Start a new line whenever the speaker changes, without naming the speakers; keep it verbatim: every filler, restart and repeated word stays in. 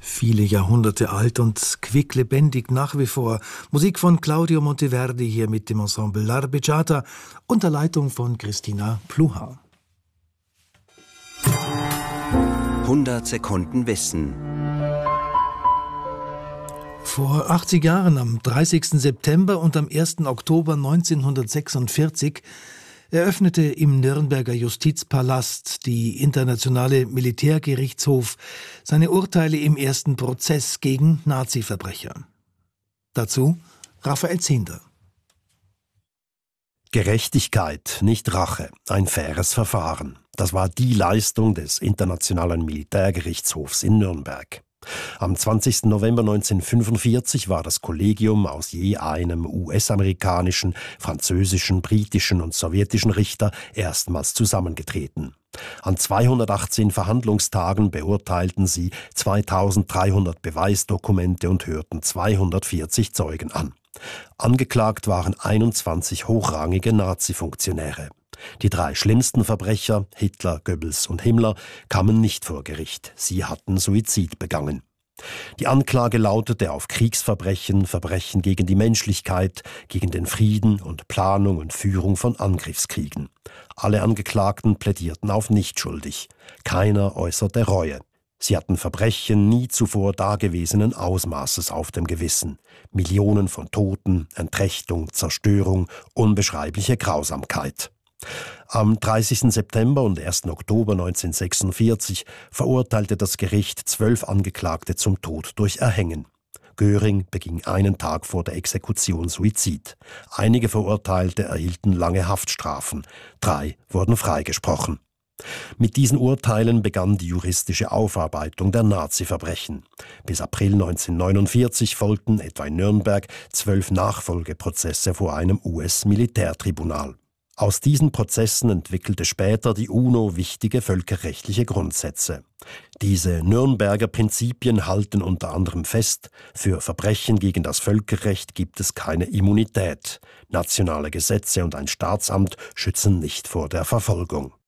Viele Jahrhunderte alt und quicklebendig nach wie vor. Musik von Claudio Monteverdi hier mit dem Ensemble L'Arpeggiata unter Leitung von Christina Pluhar.
hundert Sekunden Wissen.
Vor achtzig Jahren, am dreißigsten September und am ersten Oktober neunzehnhundertsechsundvierzig, eröffnete im Nürnberger Justizpalast die Internationale Militärgerichtshof seine Urteile im ersten Prozess gegen Nazi-Verbrecher. Dazu Raphael Zehnder.
Gerechtigkeit, nicht Rache, ein faires Verfahren. Das war die Leistung des Internationalen Militärgerichtshofs in Nürnberg. Am zwanzigsten November neunzehnhundertfünfundvierzig war das Kollegium aus je einem U S-amerikanischen, französischen, britischen und sowjetischen Richter erstmals zusammengetreten. An zweihundertachtzehn Verhandlungstagen beurteilten sie zweitausenddreihundert Beweisdokumente und hörten zweihundertvierzig Zeugen an. Angeklagt waren einundzwanzig hochrangige Nazi-Funktionäre. Die drei schlimmsten Verbrecher, Hitler, Goebbels und Himmler, kamen nicht vor Gericht. Sie hatten Suizid begangen. Die Anklage lautete auf Kriegsverbrechen, Verbrechen gegen die Menschlichkeit, gegen den Frieden und Planung und Führung von Angriffskriegen. Alle Angeklagten plädierten auf nicht schuldig. Keiner äußerte Reue. Sie hatten Verbrechen nie zuvor dagewesenen Ausmaßes auf dem Gewissen. Millionen von Toten, Entrechtung, Zerstörung, unbeschreibliche Grausamkeit. Am dreißigsten September und ersten Oktober neunzehnhundertsechsundvierzig verurteilte das Gericht zwölf Angeklagte zum Tod durch Erhängen. Göring beging einen Tag vor der Exekution Suizid. Einige Verurteilte erhielten lange Haftstrafen. Drei wurden freigesprochen. Mit diesen Urteilen begann die juristische Aufarbeitung der Nazi-Verbrechen. Bis April neunzehnhundertneunundvierzig folgten, etwa in Nürnberg, zwölf Nachfolgeprozesse vor einem U S-Militärtribunal. Aus diesen Prozessen entwickelte später die UNO wichtige völkerrechtliche Grundsätze. Diese Nürnberger Prinzipien halten unter anderem fest: Für Verbrechen gegen das Völkerrecht gibt es keine Immunität. Nationale Gesetze und ein Staatsamt schützen nicht vor der Verfolgung.